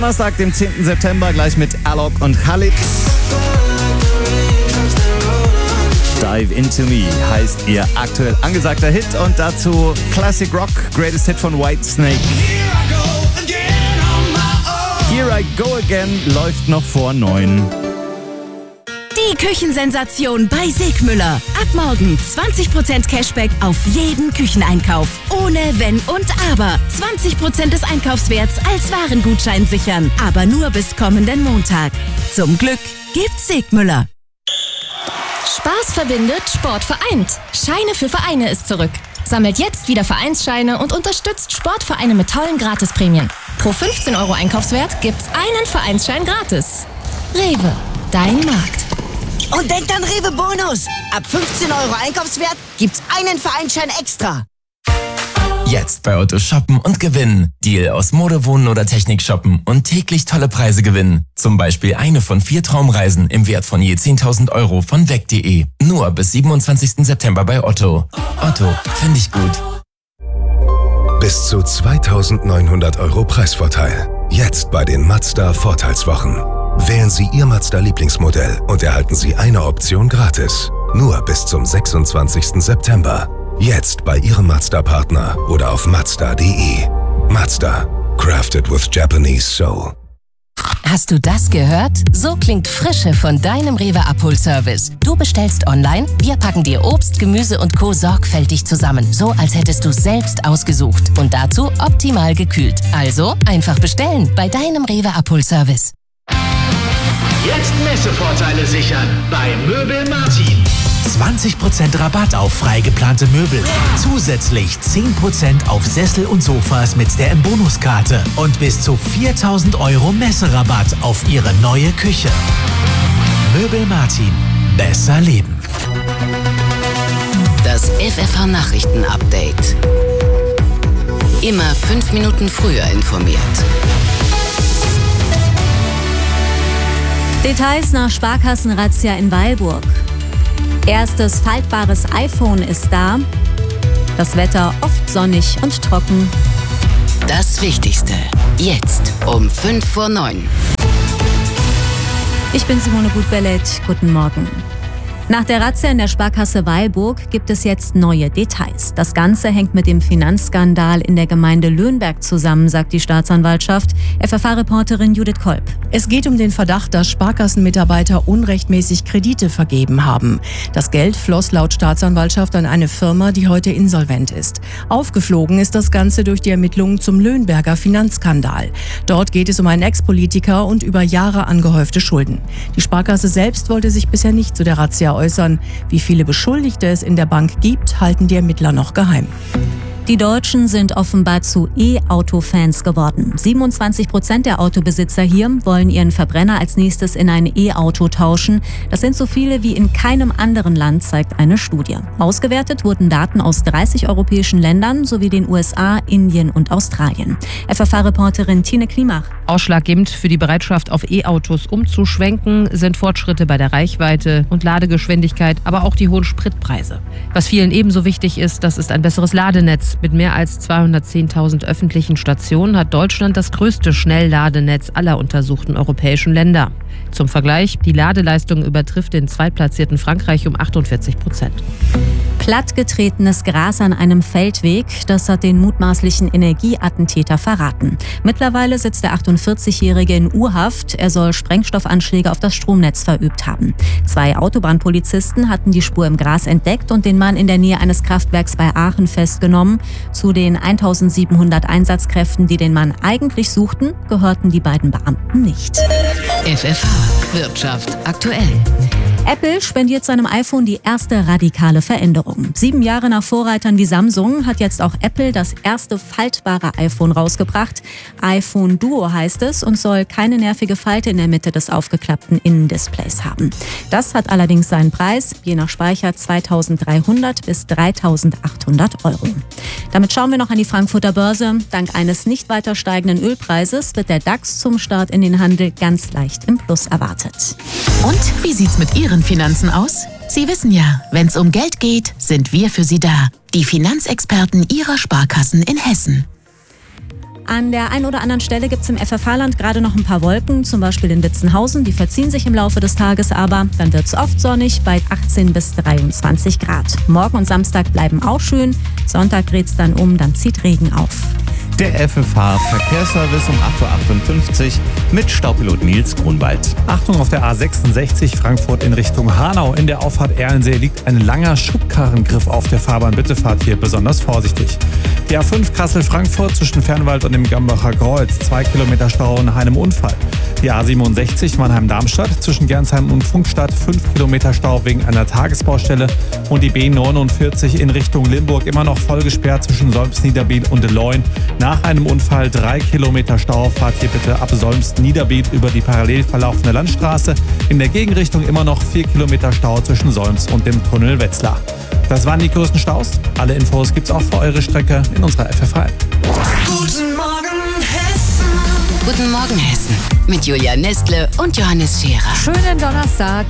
Donnerstag, dem 10. September, gleich mit Alok und Khalid. Dive Into Me heißt ihr aktuell angesagter Hit und dazu Classic Rock, Greatest Hit von Whitesnake. Here I Go Again läuft noch vor 9. Die Küchensensation bei Sigmüller. Ab morgen 20% Cashback auf jeden Kücheneinkauf. Ohne Wenn und Aber. 20% des Einkaufswerts als Warengutschein sichern. Aber nur bis kommenden Montag. Zum Glück gibt's Sigmüller. Spaß verbindet, Sport vereint. Scheine für Vereine ist zurück. Sammelt jetzt wieder Vereinsscheine und unterstützt Sportvereine mit tollen Gratisprämien. Pro 15 € Einkaufswert gibt's einen Vereinsschein gratis. Rewe, dein Markt. Und denkt an Rewe Bonus. Ab 15 € Einkaufswert gibt's einen Vereinsschein extra. Jetzt bei Otto shoppen und gewinnen. Deal aus Mode, Wohnen oder Technik shoppen und täglich tolle Preise gewinnen. Zum Beispiel eine von 4 Traumreisen im Wert von je 10.000 € von weg.de. Nur bis 27. September bei Otto. Otto, finde ich gut. Bis zu 2.900 € Preisvorteil. Jetzt bei den Mazda Vorteilswochen. Wählen Sie Ihr Mazda-Lieblingsmodell und erhalten Sie eine Option gratis. Nur bis zum 26. September. Jetzt bei Ihrem Mazda-Partner oder auf Mazda.de. Mazda. Crafted with Japanese Soul. Hast du das gehört? So klingt Frische von deinem Rewe Abholservice. Du bestellst online, wir packen dir Obst, Gemüse und Co. sorgfältig zusammen. So, als hättest du selbst ausgesucht. Und dazu optimal gekühlt. Also einfach bestellen bei deinem Rewe Abholservice. Jetzt Messevorteile sichern bei Möbel Martin. 20% Rabatt auf frei geplante Möbel. Zusätzlich 10% auf Sessel und Sofas mit der M-Bonus-Karte. Und bis zu 4.000 € Messerabatt auf Ihre neue Küche. Möbel Martin. Besser leben. Das FFH-Nachrichten-Update. Immer 5 Minuten früher informiert. Details nach Sparkassenrazzia in Weilburg. Erstes faltbares iPhone ist da. Das Wetter oft sonnig und trocken. Das Wichtigste. Jetzt um 8:55. Ich bin Simone Gut-Bellet. Guten Morgen. Nach der Razzia in der Sparkasse Weilburg gibt es jetzt neue Details. Das Ganze hängt mit dem Finanzskandal in der Gemeinde Löhnberg zusammen, sagt die Staatsanwaltschaft. FFH-Reporterin Judith Kolb. Es geht um den Verdacht, dass Sparkassenmitarbeiter unrechtmäßig Kredite vergeben haben. Das Geld floss laut Staatsanwaltschaft an eine Firma, die heute insolvent ist. Aufgeflogen ist das Ganze durch die Ermittlungen zum Löhnberger Finanzskandal. Dort geht es um einen Ex-Politiker und über Jahre angehäufte Schulden. Die Sparkasse selbst wollte sich bisher nicht zu der Razzia äußern. Wie viele Beschuldigte es in der Bank gibt, halten die Ermittler noch geheim. Die Deutschen sind offenbar zu E-Auto-Fans geworden. 27% der Autobesitzer hier wollen ihren Verbrenner als nächstes in ein E-Auto tauschen. Das sind so viele wie in keinem anderen Land, zeigt eine Studie. Ausgewertet wurden Daten aus 30 europäischen Ländern sowie den USA, Indien und Australien. FFH-Reporterin Tine Klimach. Ausschlaggebend für die Bereitschaft, auf E-Autos umzuschwenken, sind Fortschritte bei der Reichweite und Ladegeschwindigkeit, aber auch die hohen Spritpreise. Was vielen ebenso wichtig ist, das ist ein besseres Ladenetz. Mit mehr als 210.000 öffentlichen Stationen hat Deutschland das größte Schnellladenetz aller untersuchten europäischen Länder. Zum Vergleich, die Ladeleistung übertrifft den zweitplatzierten Frankreich um 48%. Plattgetretenes Gras an einem Feldweg, das hat den mutmaßlichen Energieattentäter verraten. Mittlerweile sitzt der 48-Jährige in U-Haft. Er soll Sprengstoffanschläge auf das Stromnetz verübt haben. 2 Autobahnpolizisten hatten die Spur im Gras entdeckt und den Mann in der Nähe eines Kraftwerks bei Aachen festgenommen. Zu den 1.700 Einsatzkräften, die den Mann eigentlich suchten, gehörten die beiden Beamten nicht. FFH Wirtschaft aktuell. Apple spendiert seinem iPhone die erste radikale Veränderung. 7 Jahre nach Vorreitern wie Samsung hat jetzt auch Apple das erste faltbare iPhone rausgebracht. iPhone Duo heißt es und soll keine nervige Falte in der Mitte des aufgeklappten Innendisplays haben. Das hat allerdings seinen Preis, je nach Speicher 2.300 bis 3.800 €. Damit schauen wir noch an die Frankfurter Börse. Dank eines nicht weiter steigenden Ölpreises wird der DAX zum Start in den Handel ganz leicht im Plus erwartet. Und wie sieht's mit Ihren Finanzen aus? Sie wissen ja, wenn's um Geld geht, sind wir für Sie da. Die Finanzexperten Ihrer Sparkassen in Hessen. An der einen oder anderen Stelle gibt es im FFH-Land gerade noch ein paar Wolken, zum Beispiel in Witzenhausen. Die verziehen sich im Laufe des Tages aber. Dann wird es oft sonnig bei 18 bis 23 Grad. Morgen und Samstag bleiben auch schön. Sonntag dreht es dann um, dann zieht Regen auf. Der FFH-Verkehrsservice um 8.58 Uhr mit Staupilot Nils Grunwald. Achtung, auf der A66 Frankfurt in Richtung Hanau. In der Auffahrt Erlensee liegt ein langer Schubkarrengriff auf der Fahrbahn. Bitte fahrt hier besonders vorsichtig. Die A5 Kassel-Frankfurt zwischen Fernwald und dem Gambacher Kreuz. 2 Kilometer Stau nach einem Unfall. Die A67 Mannheim-Darmstadt zwischen Gernsheim und Funkstadt. 5 Kilometer Stau wegen einer Tagesbaustelle. Und die B49 in Richtung Limburg immer noch voll gesperrt zwischen Solms-Niederbiet und Leun. Nach einem Unfall 3 Kilometer Stau. Fahrt hier bitte ab Solms-Niederbiet über die parallel verlaufende Landstraße. In der Gegenrichtung immer noch 4 Kilometer Stau zwischen Solms und dem Tunnel Wetzlar. Das waren die größten Staus. Alle Infos gibt's auch für eure Strecke in unserer FFH-App. Guten Morgen Hessen. Guten Morgen Hessen. Mit Julia Nestle und Johannes Scherer. Schönen Donnerstag.